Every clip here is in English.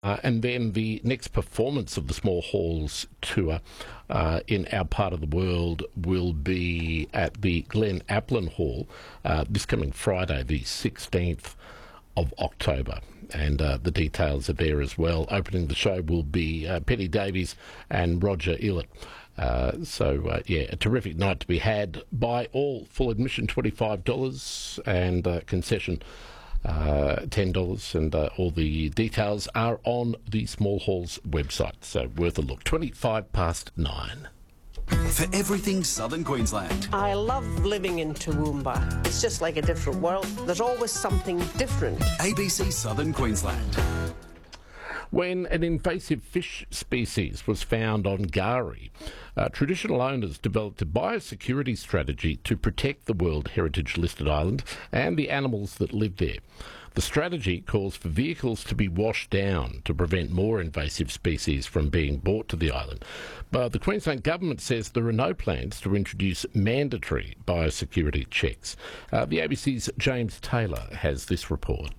And then the next performance of the Small Halls tour in our part of the world will be at the Glen Aplin Hall this coming Friday, the 16th of October. And the details are there as well. Opening the show will be Penny Davies and Roger Illett. A terrific night to be had by all. Full admission $25 and concession $10, and all the details are on the Small Halls website, so worth a look. 9:25. For everything Southern Queensland. I love living in Toowoomba. It's just like a different world. There's always something different. ABC Southern Queensland. When an invasive fish species was found on K'gari, traditional owners developed a biosecurity strategy to protect the World Heritage listed island and the animals that live there. The strategy calls for vehicles to be washed down to prevent more invasive species from being brought to the island. But the Queensland Government says there are no plans to introduce mandatory biosecurity checks. The ABC's James Taylor has this report.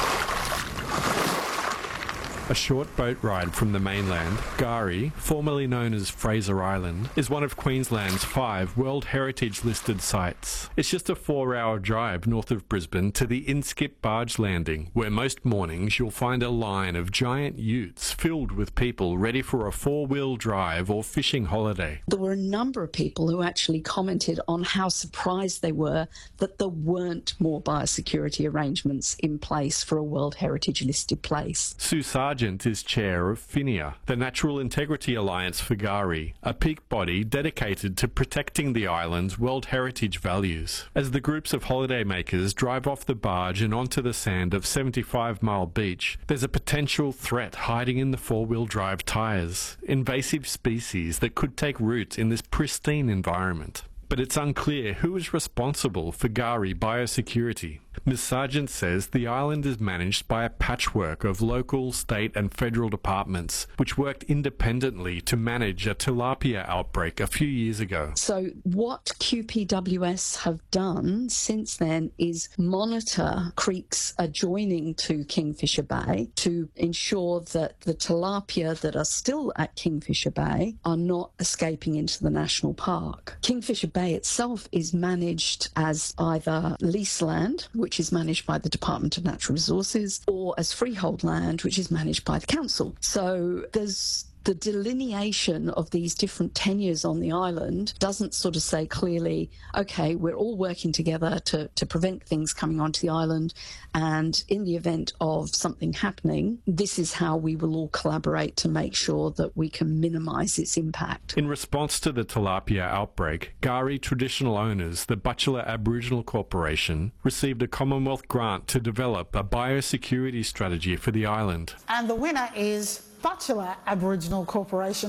A short boat ride from the mainland, K'gari, formerly known as Fraser Island, is one of Queensland's 5 World Heritage listed sites. It's just a 4-hour drive north of Brisbane to the Inskip Barge Landing, where most mornings you'll find a line of giant utes filled with people ready for a 4-wheel drive or fishing holiday. There were a number of people who actually commented on how surprised they were that there weren't more biosecurity arrangements in place for a World Heritage listed place. Sue Sargent is chair of FINIA, the Natural Integrity Alliance for K'gari, a peak body dedicated to protecting the island's World Heritage values. As the groups of holidaymakers drive off the barge and onto the sand of 75 Mile Beach, there's a potential threat hiding in the 4-wheel drive tyres, invasive species that could take root in this pristine environment. But it's unclear who is responsible for K'gari biosecurity. Ms. Sargent says the island is managed by a patchwork of local, state and federal departments, which worked independently to manage a tilapia outbreak a few years ago. So what QPWS have done since then is monitor creeks adjoining to Kingfisher Bay to ensure that the tilapia that are still at Kingfisher Bay are not escaping into the national park. Kingfisher Bay itself is managed as either lease land, which is managed by the Department of Natural Resources, or as freehold land, which is managed by the council. So there's the delineation of these different tenures on the island doesn't sort of say clearly, okay, we're all working together to prevent things coming onto the island, and in the event of something happening, this is how we will all collaborate to make sure that we can minimise its impact. In response to the tilapia outbreak, K'gari traditional owners, the Butchulla Aboriginal Corporation, received a Commonwealth grant to develop a biosecurity strategy for the island. And the winner is Butchulla Aboriginal Corporation,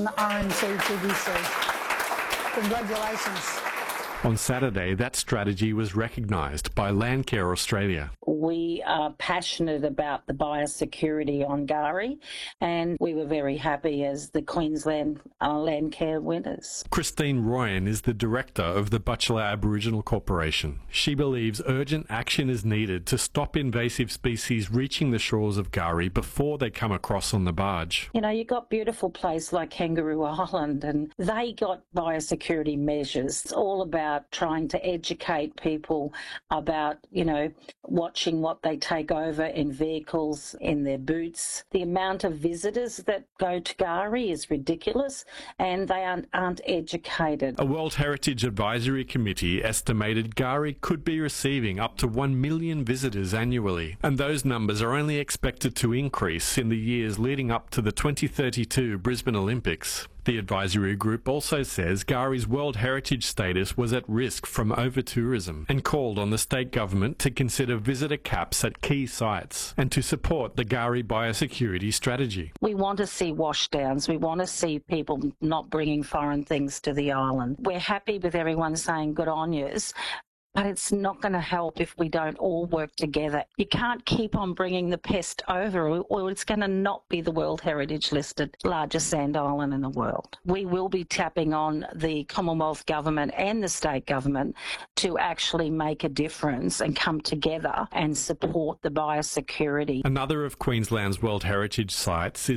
RMCTBC. Congratulations. On Saturday, that strategy was recognised by Landcare Australia. We are passionate about the biosecurity on K'gari, and we were very happy as the Queensland Landcare winners. Christine Royan is the director of the Butchulla Aboriginal Corporation. She believes urgent action is needed to stop invasive species reaching the shores of K'gari before they come across on the barge. You know, you got beautiful places like Kangaroo Island, and they got biosecurity measures. It's all about trying to educate people about, watching what they take over in vehicles, in their boots. The amount of visitors that go to K'gari is ridiculous, and they aren't educated. A World Heritage Advisory Committee estimated K'gari could be receiving up to 1 million visitors annually, and those numbers are only expected to increase in the years leading up to the 2032 Brisbane Olympics. The advisory group also says K'gari's World Heritage status was at risk from over-tourism and called on the state government to consider visitor caps at key sites and to support the K'gari biosecurity strategy. We want to see washdowns. We want to see people not bringing foreign things to the island. We're happy with everyone saying good on yous, but it's not going to help if we don't all work together. You can't keep on bringing the pest over, or it's going to not be the World Heritage listed largest sand island in the world. We will be tapping on the Commonwealth Government and the state government to actually make a difference and come together and support the biosecurity. Another of Queensland's World Heritage sites is